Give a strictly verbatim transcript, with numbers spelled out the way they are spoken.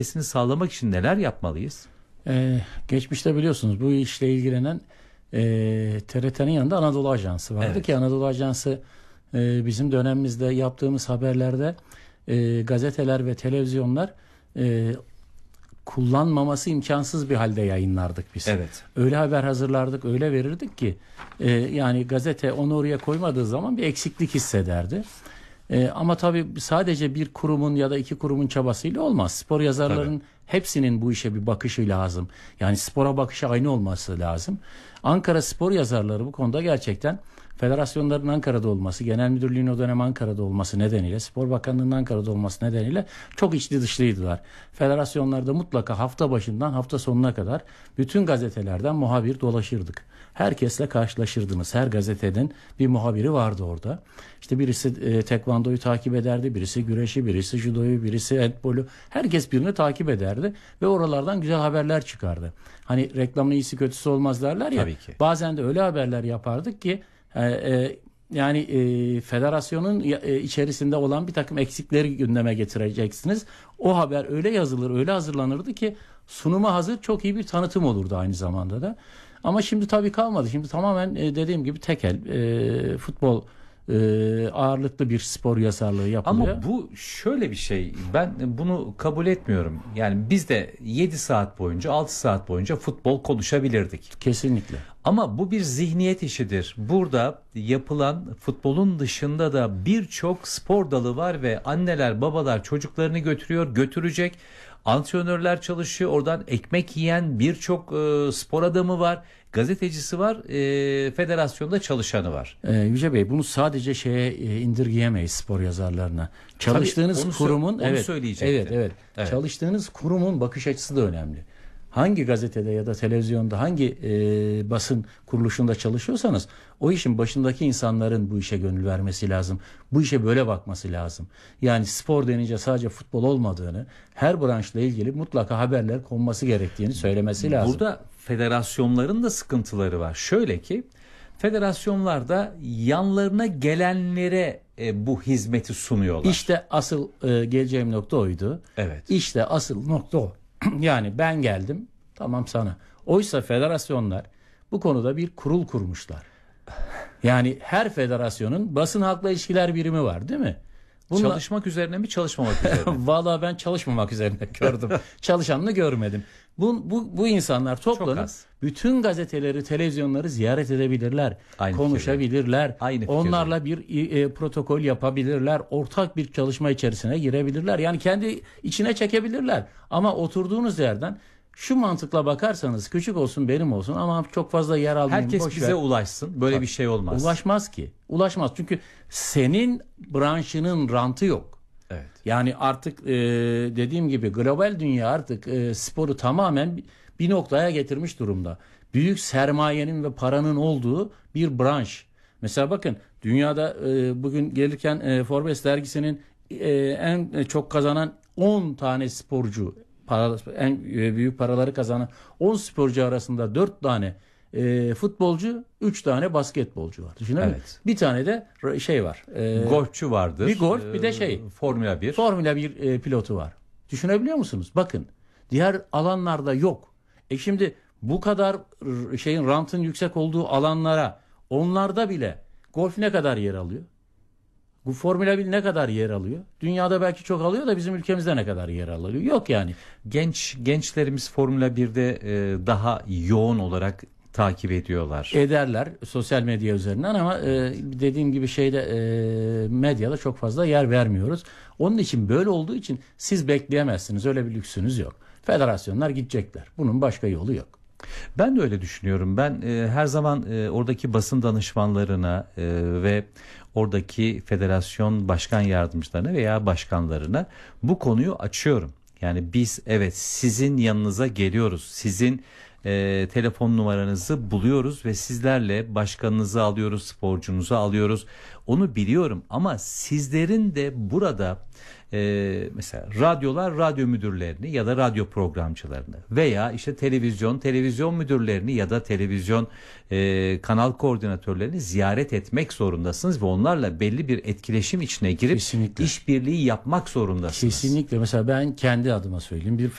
sağlamak için neler yapmalıyız? Ee, geçmişte biliyorsunuz bu işle ilgilenen e, T R T'nin yanında Anadolu Ajansı vardı Evet. ki Anadolu Ajansı e, bizim dönemimizde yaptığımız haberlerde e, gazeteler ve televizyonlar e, kullanmaması imkansız bir halde yayınlardık biz. Evet. Öyle haber hazırlardık, öyle verirdik ki e, yani gazete onu oraya koymadığı zaman bir eksiklik hissederdi. E, ama tabii sadece bir kurumun ya da iki kurumun çabasıyla olmaz. Spor yazarların Tabii. hepsinin bu işe bir bakışı lazım. Yani spora bakışı aynı olması lazım. Ankara spor yazarları bu konuda gerçekten federasyonların Ankara'da olması, genel müdürlüğün o dönem Ankara'da olması nedeniyle, Spor Bakanlığı'nın Ankara'da olması nedeniyle çok içli dışlıydılar. Federasyonlarda mutlaka hafta başından hafta sonuna kadar bütün gazetelerden muhabir dolaşırdık. Herkesle karşılaşırdınız. Her gazetenin bir muhabiri vardı orada. İşte birisi e, tekvandoyu takip ederdi, birisi güreşi, birisi judoyu, birisi handbolu. Herkes birini takip ederdi ve oralardan güzel haberler çıkardı. Hani reklamın iyisi kötüsü olmaz derler ya. Tabii ki. Bazen de öyle haberler yapardık ki e, e, yani e, federasyonun e, içerisinde olan bir takım eksikleri gündeme getireceksiniz. O haber öyle yazılır, öyle hazırlanırdı ki sunuma hazır çok iyi bir tanıtım olurdu aynı zamanda da. Ama şimdi tabii kalmadı. Şimdi tamamen e, dediğim gibi tekel e, futbol e, ağırlıklı bir spor yazarlığı yapılıyor. Ama bu şöyle bir şey. Ben bunu kabul etmiyorum. Yani biz de yedi saat boyunca, altı saat boyunca futbol konuşabilirdik. Kesinlikle. Ama bu bir zihniyet işidir. Burada yapılan futbolun dışında da birçok spor dalı var ve anneler, babalar çocuklarını götürüyor, götürecek. Antrenörler çalışıyor. Oradan ekmek yiyen birçok e, spor adamı var. Gazetecisi var. E, federasyonda çalışanı var. Ee, Yüce Bey, bunu sadece şeye e, indirgeyemeyiz spor yazarlarına. Çalıştığınız onu sö- kurumun onu evet, söyleyecektim. evet, evet, Evet. Çalıştığınız kurumun bakış açısı da önemli. Hangi gazetede ya da televizyonda hangi e, basın kuruluşunda çalışıyorsanız o işin başındaki insanların bu işe gönül vermesi lazım. Bu işe böyle bakması lazım. Yani spor denince sadece futbol olmadığını, her branşla ilgili mutlaka haberler konması gerektiğini söylemesi lazım. Burada federasyonların da sıkıntıları var. Şöyle ki federasyonlarda yanlarına gelenlere e, bu hizmeti sunuyorlar. İşte asıl e, geleceğim nokta oydu. Evet. İşte asıl nokta o. Yani ben geldim, tamam sana. Oysa federasyonlar bu konuda bir kurul kurmuşlar. Yani her federasyonun basın halkla ilişkiler birimi var, değil mi? Bunla... Çalışmak üzerine mi, çalışmamak üzerine mi? Vallahi ben çalışmamak üzerine gördüm. Çalışanını görmedim. Bu, bu, bu insanlar toplanıp bütün gazeteleri, televizyonları ziyaret edebilirler. Aynı konuşabilirler. Aynı onlarla bir e, protokol yapabilirler. Ortak bir çalışma içerisine girebilirler. Yani kendi içine çekebilirler. Ama oturduğunuz yerden şu mantıkla bakarsanız küçük olsun benim olsun ama çok fazla yer almayayım. Herkes boş bize ver. ulaşsın. Böyle Bak, bir şey olmaz. Ulaşmaz ki. Ulaşmaz. Çünkü senin branşının rantı yok. Evet. Yani artık e, dediğim gibi global dünya artık e, sporu tamamen bir noktaya getirmiş durumda. Büyük sermayenin ve paranın olduğu bir branş. Mesela bakın dünyada e, bugün gelirken e, Forbes dergisinin e, en çok kazanan on tane sporcu, para, en e, büyük paraları kazanan on sporcu arasında dört tane e, futbolcu, üç tane basketbolcu var. Düşünün Evet. Bir tane de şey var. E, Golfçü vardır. Bir golf, bir de şey. Formula bir. Formula bir e, pilotu var. Düşünebiliyor musunuz? Bakın diğer alanlarda yok. E şimdi bu kadar r- şeyin rantın yüksek olduğu alanlara onlarda bile golf ne kadar yer alıyor? Bu Formula bir ne kadar yer alıyor? Dünyada belki çok alıyor da bizim ülkemizde ne kadar yer alıyor? Yok yani. Genç gençlerimiz Formula birde e, daha yoğun olarak takip ediyorlar. Ederler sosyal medya üzerinden ama e, dediğim gibi şeyde e, medyada çok fazla yer vermiyoruz. Onun için böyle olduğu için siz bekleyemezsiniz. Öyle bir lüksünüz yok. Federasyonlar gidecekler. Bunun başka yolu yok. Ben de öyle düşünüyorum. Ben e, her zaman e, oradaki basın danışmanlarına e, ve oradaki federasyon başkan yardımcılarına veya başkanlarına bu konuyu açıyorum. Yani biz evet sizin yanınıza geliyoruz. Sizin e, telefon numaranızı buluyoruz ve sizlerle başkanınızı alıyoruz, sporcunuzu alıyoruz. Onu biliyorum ama sizlerin de burada e, mesela radyolar radyo müdürlerini ya da radyo programcılarını veya işte televizyon televizyon müdürlerini ya da televizyon e, kanal koordinatörlerini ziyaret etmek zorundasınız ve onlarla belli bir etkileşim içine girip Kesinlikle. işbirliği yapmak zorundasınız. Kesinlikle. Mesela ben kendi adıma söyleyeyim. Bir